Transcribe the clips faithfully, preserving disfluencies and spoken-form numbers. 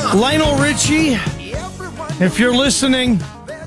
Lionel Richie, if you're listening,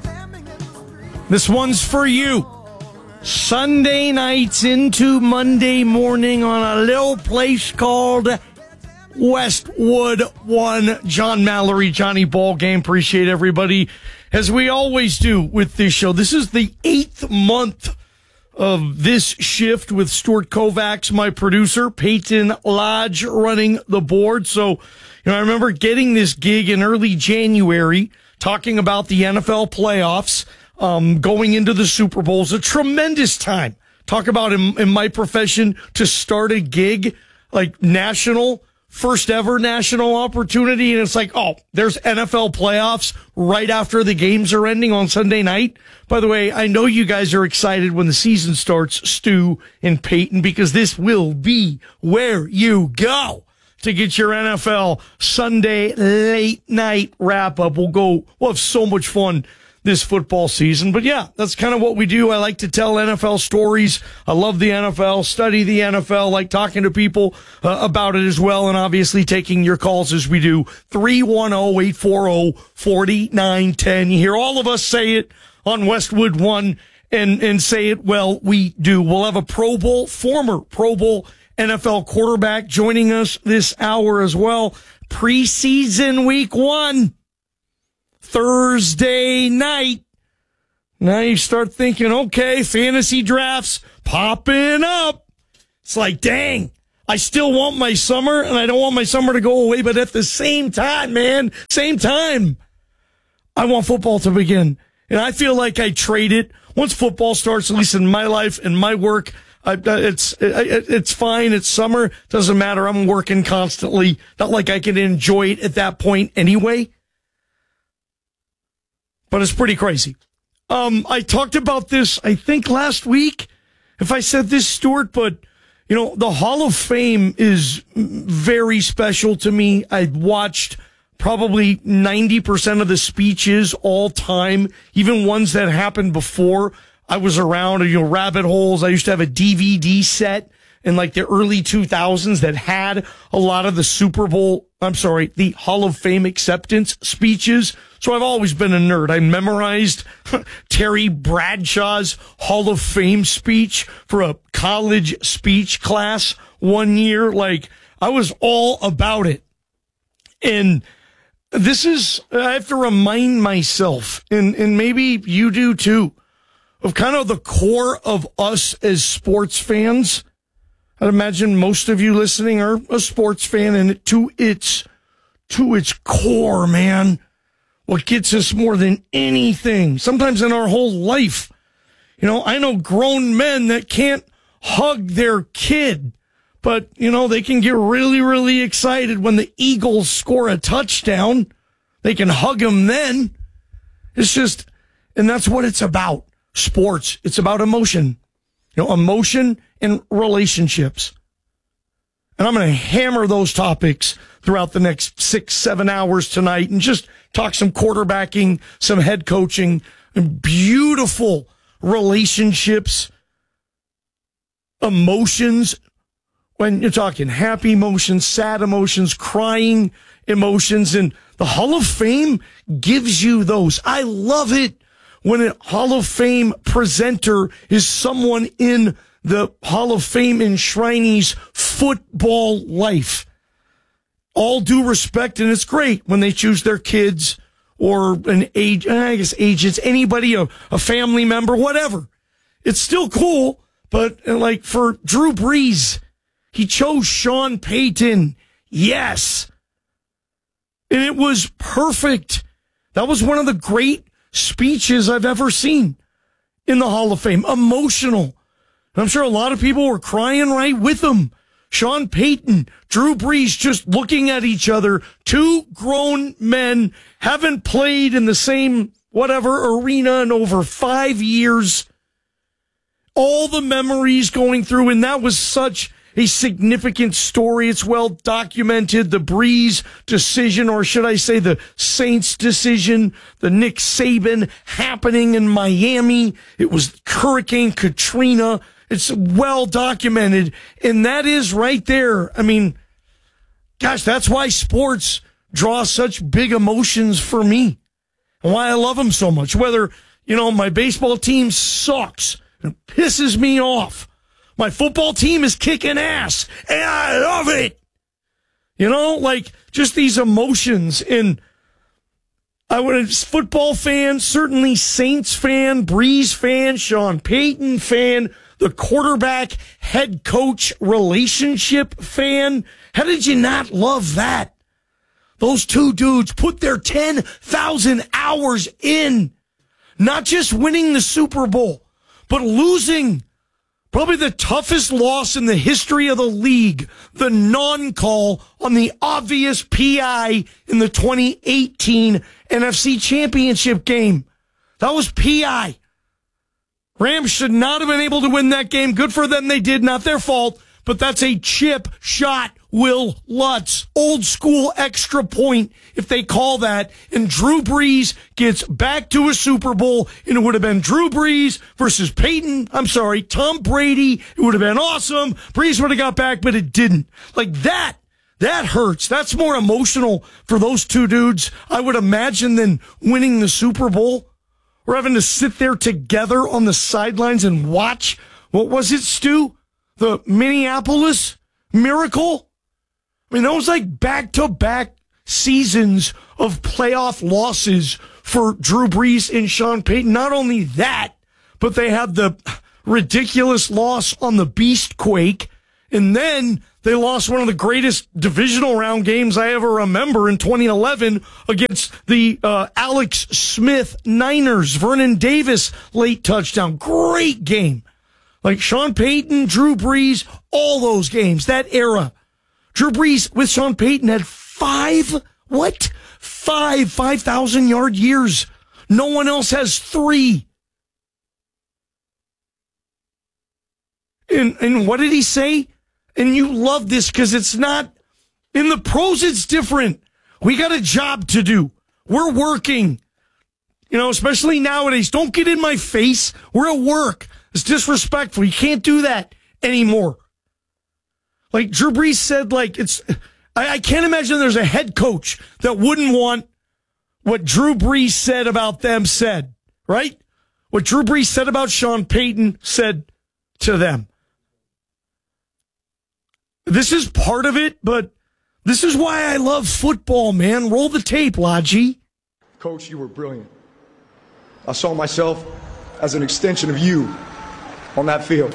this one's for you. Sunday nights into Monday morning on a little place called Westwood One. John Mallory, Johnny Ballgame. Appreciate everybody, as we always do with this show. This is the eighth month of this shift with Stuart Kovacs, my producer, Peyton Lodge running the board. So, you know, I remember getting this gig in early January, talking about the N F L playoffs, um, going into the Super Bowls. A tremendous time. Talk about in, in my profession to start a gig, like national, first ever national opportunity. And it's like, oh, there's N F L playoffs right after the games are ending on Sunday night. By the way, I know you guys are excited when the season starts, Stu and Peyton, because this will be where you go to get your N F L Sunday late night wrap up. We'll go, we'll have so much fun this football season. But yeah, that's kind of what we do. I like to tell N F L stories. I love the N F L, study the N F L, like talking to people uh, about it as well, and obviously taking your calls as we do. three one zero, eight four zero, four nine one zero. You hear all of us say it on Westwood One and, and say it well. We do. We'll have a Pro Bowl, former Pro Bowl N F L quarterback joining us this hour as well. Preseason week one. Thursday night. Now you start thinking, okay, fantasy drafts popping up. It's like, dang, I still want my summer, and I don't want my summer to go away, but at the same time, man, same time, I want football to begin. And I feel like I trade it. Once football starts, at least in my life and my work, I, it's it, it's fine. It's summer. Doesn't matter. I'm working constantly. Not like I can enjoy it at that point anyway. But it's pretty crazy. Um, I talked about this, I think, last week, if I said this, Stuart, but, you know, the Hall of Fame is very special to me. I watched probably ninety percent of the speeches all time, even ones that happened before I was around, you know, rabbit holes. I used to have a D V D set in like the early two thousands that had a lot of the Super Bowl, I'm sorry, the Hall of Fame acceptance speeches. So I've always been a nerd. I memorized Terry Bradshaw's Hall of Fame speech for a college speech class one year. Like, I was all about it. And this is, I have to remind myself, and, and maybe you do too, of kind of the core of us as sports fans. I'd imagine most of you listening are a sports fan, and to its, to its core, man, what gets us more than anything, sometimes in our whole life. You know, I know grown men that can't hug their kid, but, you know, they can get really, really excited when the Eagles score a touchdown. They can hug them then. It's just, and that's what it's about. Sports. It's about emotion. You know, emotion and relationships. And I'm going to hammer those topics throughout the next six, seven hours tonight and just talk some quarterbacking, some head coaching, and beautiful relationships, emotions. When you're talking happy emotions, sad emotions, crying emotions, and the Hall of Fame gives you those. I love it when a Hall of Fame presenter is someone in the Hall of Fame enshrinee's football life. All due respect, and it's great when they choose their kids or an age, I guess agents, anybody, a, a family member, whatever. It's still cool, but like for Drew Brees, he chose Sean Payton. Yes. And it was perfect. That was one of the great speeches I've ever seen in the Hall of Fame. Emotional. And I'm sure a lot of people were crying right with him. Sean Payton, Drew Brees, just looking at each other. Two grown men, haven't played in the same whatever arena in over five years. All the memories going through, and that was such a significant story. It's well documented. The Brees decision, or should I say the Saints decision, the Nick Saban happening in Miami. It was Hurricane Katrina. It's well documented. And that is right there. I mean, gosh, that's why sports draw such big emotions for me and why I love them so much. Whether, you know, my baseball team sucks and pisses me off. My football team is kicking ass and I love it. You know, like just these emotions. And I was a football fan, certainly Saints fan, Breeze fan, Sean Payton fan, the quarterback head coach relationship fan. How did you not love that? Those two dudes put their ten thousand hours in, not just winning the Super Bowl, but losing probably the toughest loss in the history of the league, the non-call on the obvious P I in the twenty eighteen N F C Championship game. That was P I. Rams should not have been able to win that game. Good for them, they did. Not their fault, but that's a chip shot. Will Lutz, old school extra point, if they call that, and Drew Brees gets back to a Super Bowl, and it would have been Drew Brees versus Peyton, I'm sorry, Tom Brady. It would have been awesome. Brees would have got back, but it didn't. Like that, that hurts. That's more emotional for those two dudes, I would imagine, than winning the Super Bowl. Or having to sit there together on the sidelines and watch, what was it, Stu? The Minneapolis Miracle? I mean, that was like back-to-back seasons of playoff losses for Drew Brees and Sean Payton. Not only that, but they had the ridiculous loss on the Beastquake, and then they lost one of the greatest divisional round games I ever remember in twenty eleven against the uh, Alex Smith Niners. Vernon Davis late touchdown. Great game. Like Sean Payton, Drew Brees, all those games, that era. Drew Brees with Sean Payton had five, what? Five, five thousand yard years. No one else has three. And, and what did he say? And you love this because it's not, in the pros it's different. We got a job to do. We're working. You know, especially nowadays. Don't get in my face. We're at work. It's disrespectful. You can't do that anymore. Like Drew Brees said, like it's, I, I can't imagine there's a head coach that wouldn't want what Drew Brees said about them said, right? What Drew Brees said about Sean Payton said to them. This is part of it, but this is why I love football, man. Roll the tape, Lodgy. Coach, you were brilliant. I saw myself as an extension of you on that field.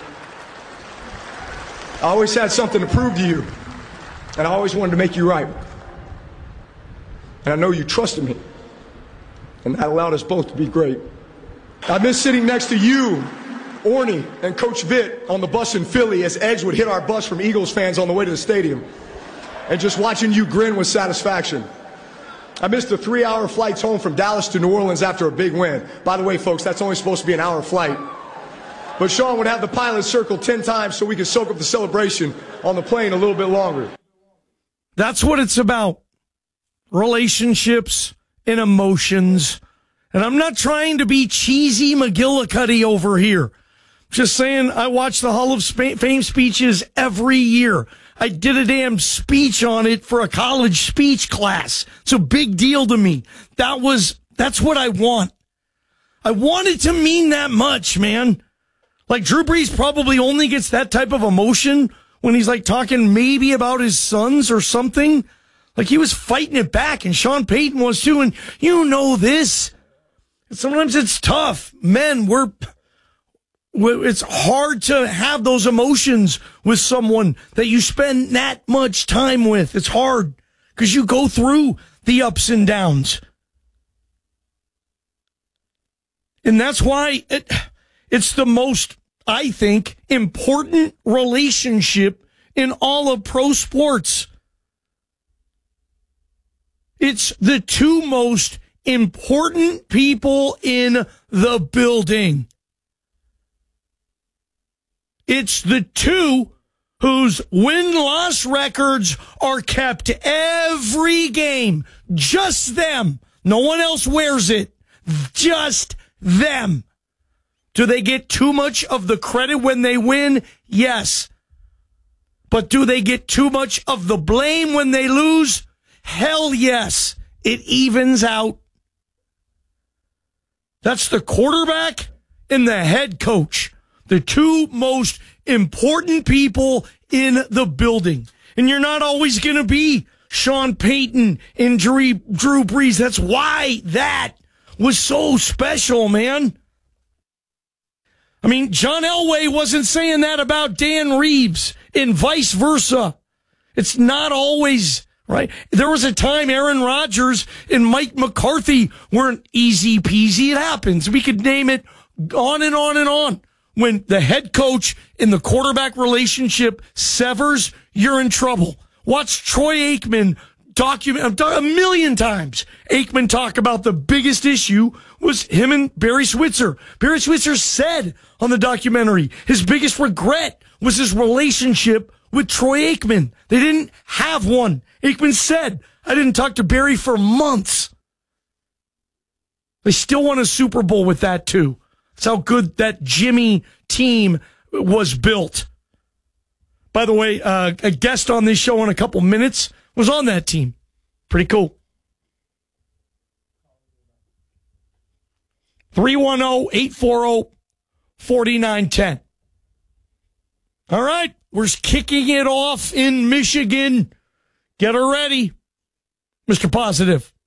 I always had something to prove to you, and I always wanted to make you right. And I know you trusted me, and that allowed us both to be great. I've been sitting next to you, Orny, and Coach Vitt on the bus in Philly as eggs would hit our bus from Eagles fans on the way to the stadium, and just watching you grin with satisfaction. I missed the three-hour flights home from Dallas to New Orleans after a big win. By the way, folks, that's only supposed to be an hour flight. But Sean would have the pilot circle ten times so we could soak up the celebration on the plane a little bit longer. That's what it's about. Relationships and emotions. And I'm not trying to be cheesy McGillicuddy over here. Just saying, I watch the Hall of Fame speeches every year. I did a damn speech on it for a college speech class. It's a big deal to me. That was, that's what I want. I want it to mean that much, man. Like Drew Brees probably only gets that type of emotion when he's like talking maybe about his sons or something. Like he was fighting it back, and Sean Payton was too, and you know this. Sometimes it's tough. Men, we're, it's hard to have those emotions with someone that you spend that much time with. It's hard because you go through the ups and downs. And that's why it, it's the most, I think, important relationship in all of pro sports. It's the two most important people in the building. It's the two whose win-loss records are kept every game. Just them. No one else wears it. Just them. Do they get too much of the credit when they win? Yes. But do they get too much of the blame when they lose? Hell yes, it evens out. That's the quarterback and the head coach, the two most important people in the building. And you're not always going to be Sean Payton and Drew, Drew Brees. That's why that was so special, man. I mean, John Elway wasn't saying that about Dan Reeves and vice versa. It's not always right. There was a time Aaron Rodgers and Mike McCarthy weren't easy peasy. It happens. We could name it on and on and on. When the head coach and the quarterback relationship severs, you're in trouble. Watch Troy Aikman document a million times. Aikman talk about the biggest issue was him and Barry Switzer. Barry Switzer said on the documentary his biggest regret was his relationship with Troy Aikman. They didn't have one. Aikman said, I didn't talk to Barry for months. They still won a Super Bowl with that too. That's how good that Jimmy team was built. By the way, uh, a guest on this show in a couple minutes was on that team. Pretty cool. three one zero, eight four zero, four nine one zero. All right, we're kicking it off in Michigan. Get her ready, Mister Positive.